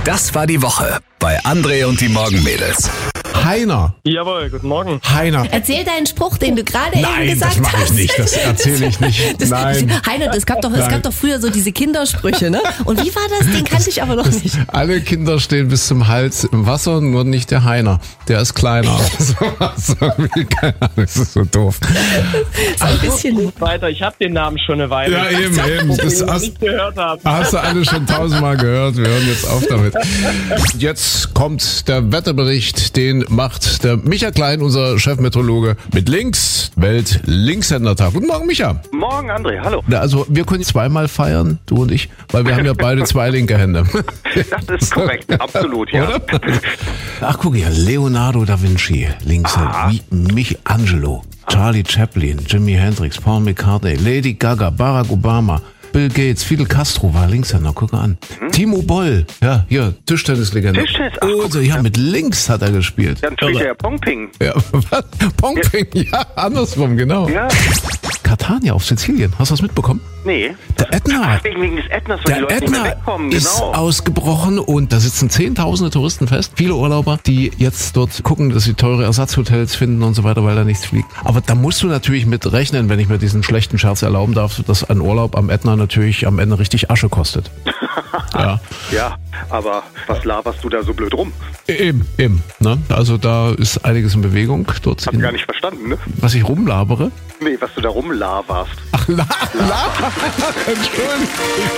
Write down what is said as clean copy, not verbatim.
Das war die Woche bei André und die Morgenmädels. Heiner. Jawohl, guten Morgen. Heiner. Erzähl deinen Spruch, den du gerade eben Nein, gesagt das mache ich hast. nicht. Das erzähle ich nicht. Nein. Heiner, es gab doch früher so diese Kindersprüche, ne? Und wie war das? Den kannte ich aber noch nicht. Alle Kinder stehen bis zum Hals im Wasser, nur nicht der Heiner. Der ist kleiner. Keine Ahnung, das ist so doof. Ein bisschen. Weiter, ich habe den Namen schon eine Weile. Ja, eben. Das Den ich nicht gehört habe. hast du alle schon 1000-mal gehört. Wir hören jetzt auf damit. Jetzt kommt der Wetterbericht, den macht der Micha Klein, unser Chefmeteorologe, mit Links, Welt-Linkshändertag. Guten Morgen, Micha. Morgen, André, hallo. Na, also, wir können zweimal feiern, du und ich, weil wir haben ja beide zwei linke Hände. Das ist korrekt, absolut, ja. Oder? Ach, guck hier, Leonardo da Vinci, Linkshänder, Michelangelo, Charlie Chaplin, Jimi Hendrix, Paul McCartney, Lady Gaga, Barack Obama, Bill Gates, Fidel Castro war Linkshänder, guck mal an. Timo Boll, ja, hier, Tischtennislegende. Tischtennis, ach, Oh, so, ja, mit links hat er gespielt. Dann spielt er ja Pongping. Ja, was? Pongping, ja, andersrum, genau. Ja, Catania auf Sizilien, hast du das mitbekommen? nee. Der Ätna. Wegen des Ätnas, weil die Der Leute nicht mehr Ätna wegkommen, ist genau. ausgebrochen und da sitzen Zehntausende Touristen fest. Viele Urlauber, die jetzt dort gucken, dass sie teure Ersatzhotels finden und so weiter, weil da nichts fliegt. Aber da musst du natürlich mit rechnen, wenn ich mir diesen schlechten Scherz erlauben darf, dass ein Urlaub am Ätna natürlich am Ende richtig Asche kostet. Ja. Ja, aber was laberst du da so blöd rum? Eben. Ne? Also da ist einiges in Bewegung dort. Hab gar nicht verstanden, ne? Was ich rumlabere. Nee, was du da rumlaberst. Ach, Entschuldigung.